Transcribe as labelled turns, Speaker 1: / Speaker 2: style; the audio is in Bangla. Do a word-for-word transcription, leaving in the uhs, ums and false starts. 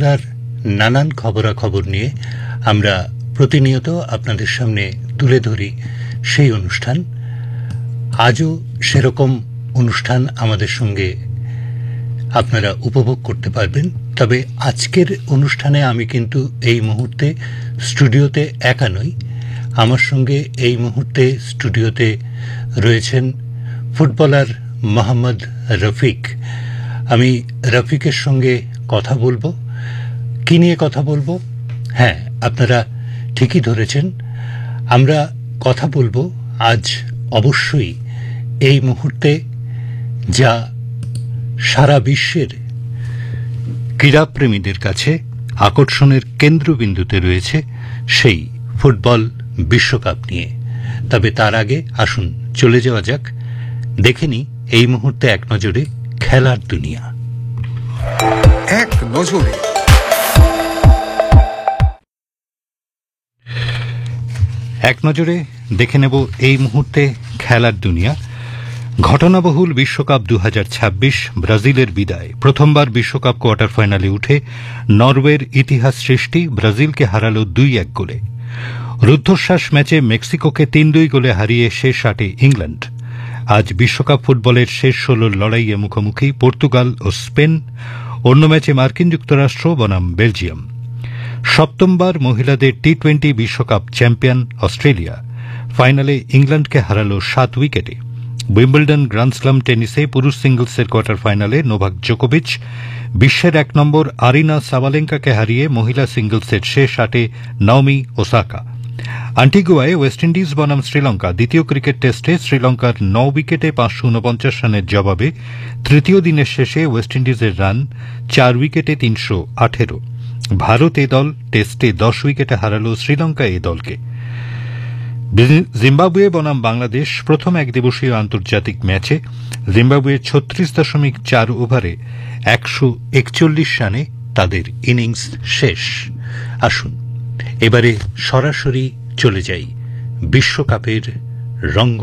Speaker 1: খেলাধুলার নানান খবরাখবর নিয়ে আমরা প্রতিনিয়ত আপনাদের সামনে তুলে ধরি সেই অনুষ্ঠান। আজও সেরকম অনুষ্ঠান আমাদের সঙ্গে আপনারা উপভোগ করতে পারবেন। তবে আজকের অনুষ্ঠানে আমি কিন্তু এই মুহূর্তে স্টুডিওতে একা নই। আমার সঙ্গে এই মুহূর্তে স্টুডিওতে রয়েছেন ফুটবলার মোহাম্মদ রফিক। আমি রফিকের সঙ্গে কথা বলবো। কি নিয়ে কথা বলবো? হ্যাঁ, আপনারা ঠিকই ধরেছেন। আমরা কথা বলবো আজ অবশ্যই এই মুহূর্তে যা সারা বিশ্বের ক্রীড়াপ্রেমীদের কাছে আকর্ষণের কেন্দ্রবিন্দুতে রয়েছে, সেই ফুটবল বিশ্বকাপ নিয়ে। তবে তার আগে আসুন চলে যাওয়া যাক, দেখে নি এই মুহূর্তে এক নজরে খেলার দুনিয়া।
Speaker 2: এক নজরে
Speaker 1: এক নজরে দেখে নেব এই মুহূর্তে খেলার দুনিয়া। ঘটনাবহুল বিশ্বকাপ দু হাজার ছাব্বিশ, ব্রাজিলের বিদায়। প্রথমবার বিশ্বকাপ কোয়ার্টার ফাইনালে উঠে নরওয়ের ইতিহাস সৃষ্টি, ব্রাজিলকে হারালো দুই এক গোলে। রুদ্ধশ্বাস ম্যাচে মেক্সিকোকে তিন দুই গোলে হারিয়ে শেষ আটে ইংল্যান্ড। আজ বিশ্বকাপ ফুটবলের শেষ ষোলোর লড়াইয়ে মুখোমুখি পর্তুগাল ও স্পেন। অন্য ম্যাচে মার্কিন যুক্তরাষ্ট্র বনাম বেলজিয়াম। সপ্তমবার মহিলাদের টি টোয়েন্টি বিশ্বকাপ চ্যাম্পিয়ন অস্ট্রেলিয়া ফাইনালে ইংল্যান্ডকে হারালো সাত উইকেটে। উইম্বলডন গ্র্যান্ডস্লাম টেনিসে পুরুষ সিঙ্গলসের কোয়ার্টার ফাইনালে নোভাক জোকোভিচ বিশ্বের এক নম্বর আরিনা সাবালেঙ্কাকে হারিয়ে মহিলা সিঙ্গলসের শেষ আটে নাওমি ওসাকা। আন্টিগুয়ায় ওয়েস্ট ইন্ডিজ বনাম শ্রীলঙ্কা দ্বিতীয় ক্রিকেট টেস্টে শ্রীলঙ্কার ন উইকেটে পাঁচশো উনপঞ্চাশ রানের জবাবে তৃতীয় দিনের শেষে ওয়েস্ট ইন্ডিজের রান চার উইকেটে তিনশো আঠেরো। ভারত এ দল টেস্টে দশ উইকেটে হারাল শ্রীলঙ্কা এ দলকে। জিম্বাবুয়ে বনাম বাংলাদেশ প্রথম একদিবসীয় আন্তর্জাতিক ম্যাচে জিম্বাবুয়ে ছত্রিশ দশমিক চার ওভারে একশো একচল্লিশ রানে তাদের ইনিংস শেষ। আসুন এবারে সরাসরি চলে যাই বিশ্বকাপের রঙ্গ